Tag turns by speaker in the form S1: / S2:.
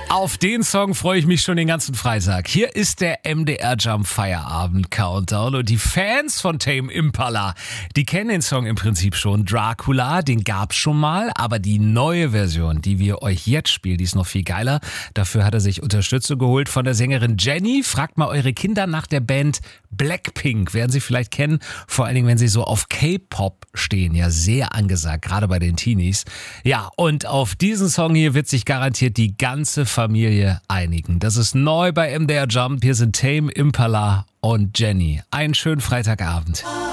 S1: Auf den Song freue ich mich schon den ganzen Freitag. Hier ist der MDR Jump Feierabend Countdown und die Fans von Tame Impala, die kennen den Song im Prinzip schon. Dracula, den gab's schon mal, aber die neue Version, die wir euch jetzt spielen, die ist noch viel geiler. Dafür hat er sich Unterstützung geholt von der Sängerin Jenny. Fragt mal eure Kinder nach der Band Blackpink, werden sie vielleicht kennen, vor allen Dingen, wenn sie so auf K-Pop stehen, ja sehr angesagt, gerade bei den Teenies. Ja, und auf diesen Song hier wird sich garantiert die ganze Familie einigen. Das ist neu bei MDR Jump. Hier sind Tame Impala und Jenny. Einen schönen Freitagabend.